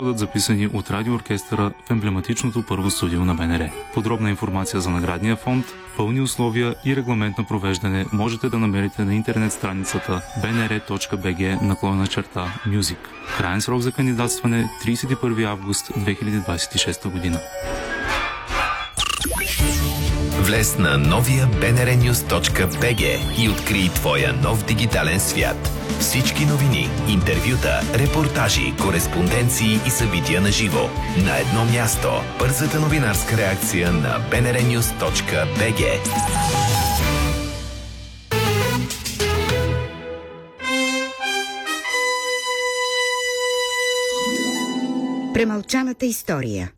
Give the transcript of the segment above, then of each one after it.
бъдат записани от радиооркестъра в емблематичното първо студио на БНР. Подробна информация за наградния фонд, пълни условия и регламент на провеждане можете да намерите на интернет страницата bnr.bg/music. Краен срок за кандидатстване 31 август 2026 година. Влез на новия bnrnews.bg и открий твоя нов дигитален свят. Всички новини, интервюта, репортажи, кореспонденции и събития на живо. На едно място. Бързата новинарска реакция на bnrnews.bg. Премълчаната история.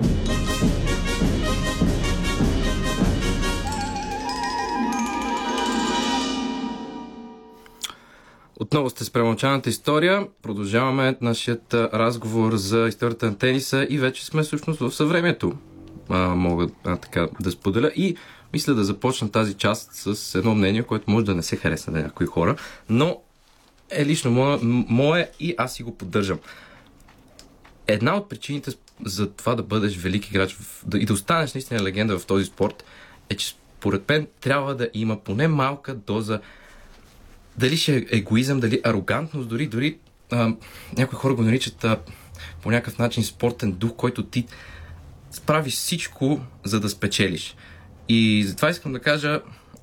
Отново сте с премълчаната история. Продължаваме нашият разговор за историята на тениса и вече сме всъщност в съвремието. Мога така да споделя. И мисля да започна тази част с едно мнение, което може да не се хареса на някои хора, но е лично мое и аз си го поддържам. Една от причините за това да бъдеш велик играч и да останеш наистина легенда в този спорт е, че според мен трябва да има поне малка доза, дали ще е егоизъм, дали арогантност, дори някои хора го наричат по някакъв начин спортен дух, който ти справиш всичко, за да спечелиш. И затова искам да кажа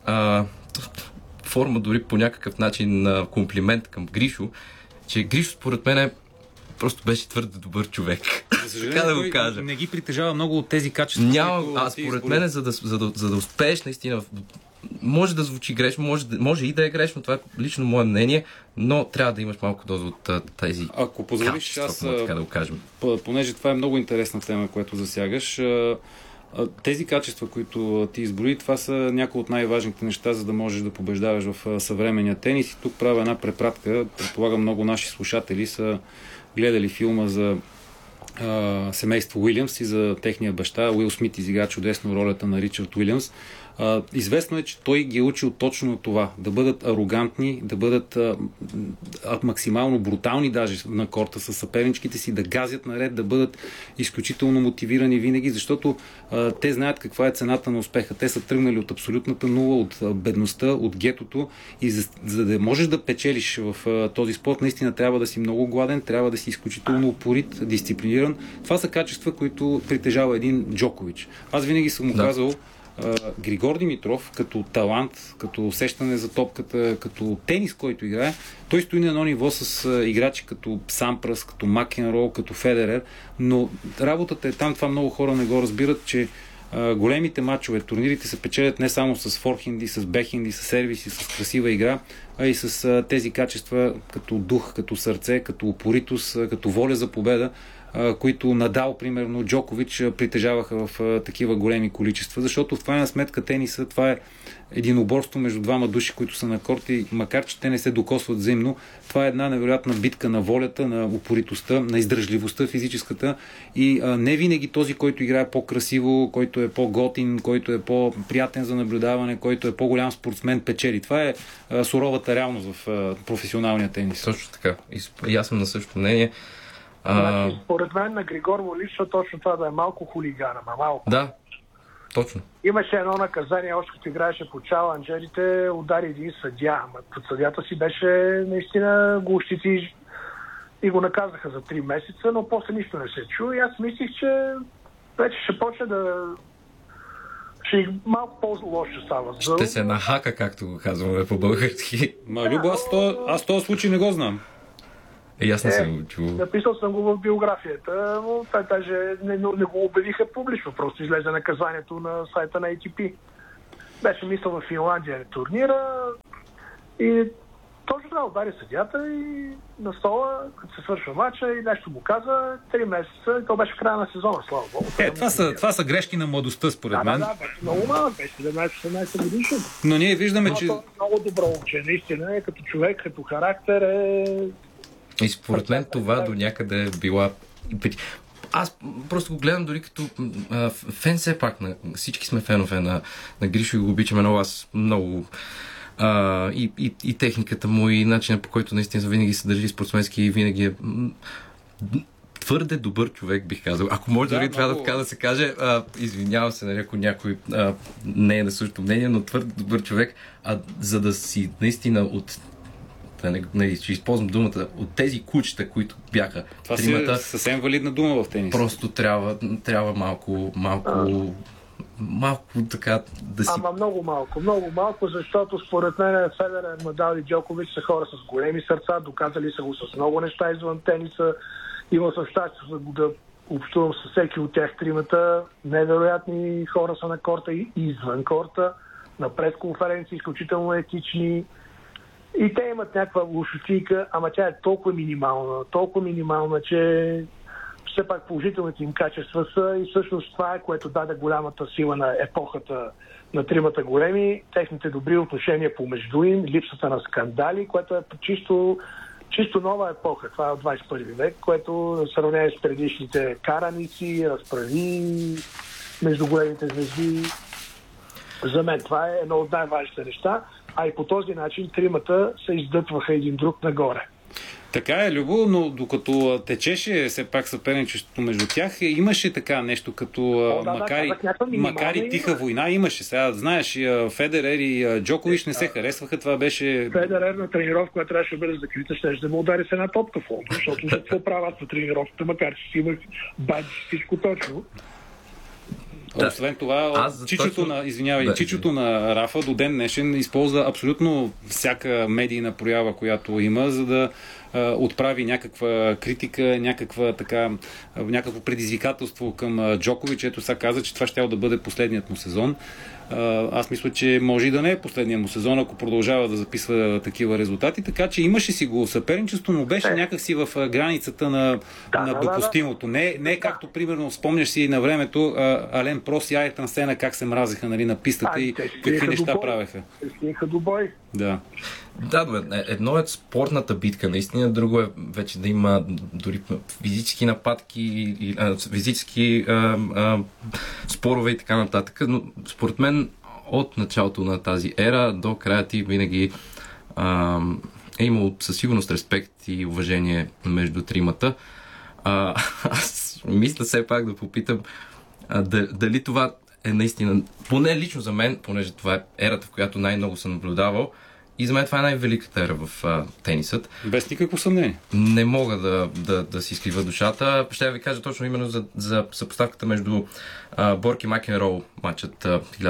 форма дори по някакъв начин на комплимент към Гришо, че Гришо според мен просто беше твърде добър човек. За съжаление, да го кажа. Не ги притежава много от тези качества. Според мен, за да успееш наистина, може да звучи грешно, може и да е грешно, това е лично мое мнение, но трябва да имаш малко доза от тези ако позволиш, качества, така да го кажем. Понеже това е много интересна тема, която засягаш, тези качества, които ти изброи, това са някои от най-важните неща, за да можеш да побеждаваш в съвременния тенис. И тук правя една препратка. Предполагам, много наши слушатели са гледали филма за семейство Уилямс и за техния баща. Уил Смит изигра чудесно ролята на Ричард Уилямс. Известно е, че той ги е учил точно това. Да бъдат арогантни, да бъдат максимално брутални даже на корта с съперничките си, да газят наред, да бъдат изключително мотивирани винаги, защото те знаят каква е цената на успеха. Те са тръгнали от абсолютната нула, от бедността, от гетото и за да можеш да печелиш в този спорт, наистина трябва да си много гладен, трябва да си изключително упорит, дисциплиниран. Това са качества, които притежава един Джокович. Аз винаги съм му казал, Григор Димитров, като талант, като усещане за топката, като тенис, който играе, той стои на едно ниво с играчи като Сампрас, като Макенрол, като Федерер, но работата е там, това много хора не го разбират, че големите матчове, турнирите се печелят не само с форхенди, с бекхенди, с сервиси, с красива игра, а и с тези качества като дух, като сърце, като упоритост, като воля за победа, които Надал, примерно, Джокович притежаваха в такива големи количества, защото в крайна сметка тениса, това е единоборство между двама души, които са на корт и макар, че те не се докосват взаимно, това е една невероятна битка на волята, на упоритостта, на издръжливостта физическата и не винаги този, който играе по-красиво, който е по-готин, който е по-приятен за наблюдаване, който е по-голям спортсмен, печели. Това е суровата реалност в професионалния тенис. Точно така. И аз съм на същото мнение. Според мен на Григор му липсва точно това да е малко хулиган, малко. Да, точно. Имаше едно наказание, още като играеше по чаленджерите, удари един съдия. Под съдията си беше наистина го ощети и го наказаха за 3 месеца, но после нищо не се чу. И аз мислих, че вече ще почне да... ще малко по-лошо става. Ще се нахака, както го казваме по-български. Любо, аз този случай не го знам. Аз не съм го чул. Написал съм го в биографията, но това даже не го обявиха публично, просто излезе наказанието на сайта на ATP. Беше мисъл в Финландия турнира и точно това удари съдията и на стола, като се свършва матча и нещо му каза, 3 месеца, и то беше в края на сезона, слава Богу. Това са грешки на младостта, според мен. Да, беше много малък, беше 17-18 годишно. Но ние виждаме, че... Много добро момче, наистина е, като човек, като характер е... И според мен това до някъде е била... Аз просто го гледам дори като фен все пак. Всички сме фенове на Гришо и го обичаме много. Аз много... И техниката му, и начинът, по който наистина винаги се държи спортсменски и винаги е... твърде добър човек, бих казал. Ако може дори това така да се каже, извинявам се, ако някой не е на същото мнение, но твърде добър човек, за да си наистина ще използвам думата, от тези кучета, които бяха това тримата... си съвсем валидна дума в тениса. Просто трябва малко така да си... Ама много малко, защото според мен Федерер, Надал и Джокович са хора с големи сърца, доказали са го с много неща извън тениса. Имал съм щастие да общувам с всеки от тях тримата. Невероятни хора са на корта и извън корта, на пресконференции, изключително етични. И те имат някаква лошотийка, ама тя е толкова минимална, че все пак положителните им качества са и всъщност това е, което даде голямата сила на епохата на тримата големи, техните добри отношения помежду им, липсата на скандали, което е чисто нова епоха. Това е от 21 век, което в сравнение с предишните караници, разправи между големите звезди. За мен това е едно от най-важните неща, а и по този начин тримата се издъпваха един друг нагоре. Така е, Любо, но докато течеше все пак съперничеството между тях, имаше така нещо като макар и тиха война, имаше. Сега, знаеш, Федерер и Джокович не се харесваха, това беше... Федерер на тренировка, която трябваше да бъде закрита, ще да му удари с една топка в лоб, защото за какво правят на тренировката, макар че си имах баджи всичко точно. Освен това, чичото на Рафа до ден днешен използва абсолютно всяка медийна проява, която има, за да отправи някаква критика, някакво предизвикателство към Джокович. Ето сега каза, че това ще да бъде последният му сезон. Аз мисля, че може и да не е последният му сезон, ако продължава да записва такива резултати, така че имаше си го съперничество, но беше някакси в границата на допустимото. Не както, примерно, спомняш си на времето Ален Прост и Айтан Сена как се мразиха, нали, на пистата и какви неща правеха. Стигаха до бой. Да. Да, едно е спортната битка, наистина, друго е вече да има дори физически нападки, физически спорове и така нататък, но според мен от началото на тази ера до края ти винаги е имало със сигурност респект и уважение между тримата. Аз мисля все пак да попитам дали това е наистина, поне лично за мен, понеже това е ерата, в която най-много съм наблюдавал, и за мен това е най-великата ера в тенисът. Без никакво съмнение. Не мога да си изкрива душата. Ще ви кажа точно именно за съпоставката между Борк и Макенроу, матчът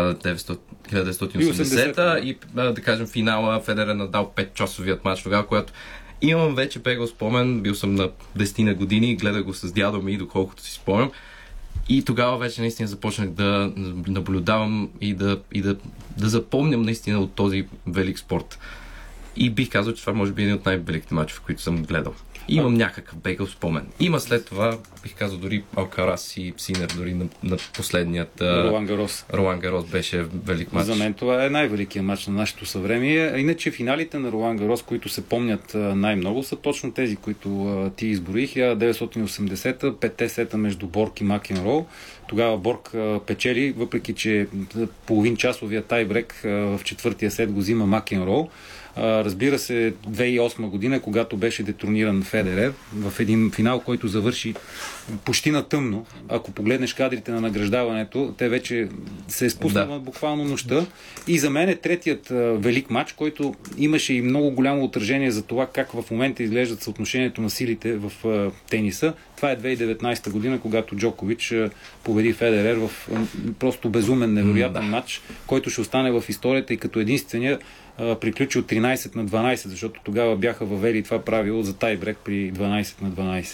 1980 и да кажем финала Федерер Надал 5-часовият матч тогава, когато имам вече бегал спомен, бил съм на 10 години, гледах го с дядо ми, доколкото си спомням. И тогава вече наистина започнах да наблюдавам и да запомням наистина от този велик спорт. И бих казал, че това може би е един от най-великите мачове, които съм гледал. Имам някакъв бегал спомен. Има след това, бих казал, дори Алкарас и Синер, дори на последният Ролан Гарос беше велик мач. За мен това е най-великият мач на нашето съвремие. Иначе финалите на Ролан Гарос, които се помнят най-много, са точно тези, които ти изброих. 1980-та, 5 сета между Борк и Макенроу. Тогава Борк печели, въпреки че половинчасовия тайбрек в четвъртия сет го взима Макенроу. Разбира се, 2008 година, когато беше детрониран Федерер в един финал, който завърши почти на тъмно. Ако погледнеш кадрите на награждаването, те вече се е спуснала буквално нощта. И за мен е третият велик матч, който имаше и много голямо отражение за това как в момента изглеждат съотношението на силите в тениса. Това е 2019 година, когато Джокович победи Федерер в просто безумен, невероятен матч, който ще остане в историята и като единствения приключи от 13 на 12, защото тогава бяха въвели това правило за тайбрек при 12 на 12.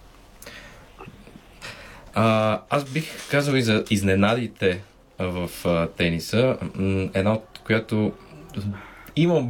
Аз бих казал и за изненадите в тениса. Една от която имам